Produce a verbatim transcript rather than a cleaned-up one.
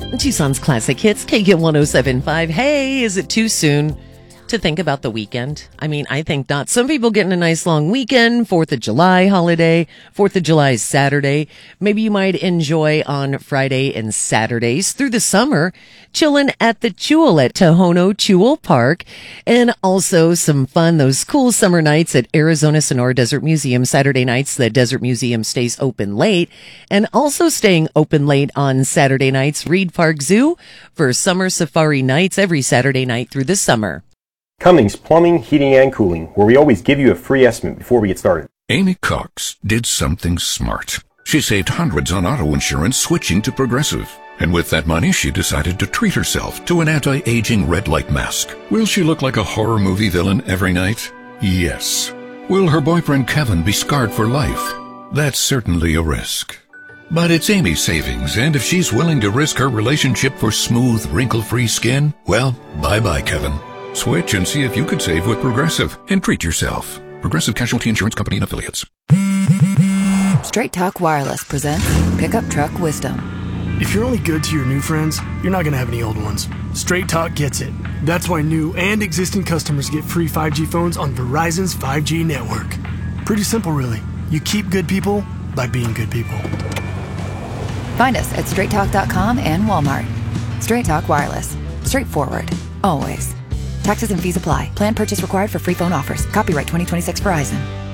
Tucson's Classic Hits, K K one oh seven point five. Hey, is it too soon to think about the weekend? I mean, I think not. Some people getting a nice long weekend, fourth of July holiday. fourth of July is Saturday. Maybe you might enjoy on Friday and Saturdays through the summer, chilling at the Chewel at Tohono Chewel Park. And also some fun, those cool summer nights at Arizona Sonora Desert Museum. Saturday nights, the Desert Museum stays open late. And also staying open late on Saturday nights, Reed Park Zoo for summer safari nights every Saturday night through the summer. Cummings Plumbing, Heating, and Cooling, where we always give you a free estimate before we get started. Amy Cox did something smart. She saved hundreds on auto insurance switching to Progressive. And with that money, she decided to treat herself to an anti-aging red light mask. Will she look like a horror movie villain every night? Yes. Will her boyfriend Kevin be scarred for life? That's certainly a risk. But it's Amy's savings, and if she's willing to risk her relationship for smooth, wrinkle-free skin, well, bye-bye, Kevin. Switch and see if you could save with Progressive and treat yourself. Progressive Casualty Insurance Company and Affiliates. Straight Talk Wireless presents Pickup Truck Wisdom. If you're only good to your new friends, you're not going to have any old ones. Straight Talk gets it. That's why new and existing customers get free five G phones on Verizon's five G network. Pretty simple, really. You keep good people by being good people. Find us at straight talk dot com and Walmart. Straight Talk Wireless. Straightforward. Always. Taxes and fees apply. Plan purchase required for free phone offers. Copyright twenty twenty-six Verizon.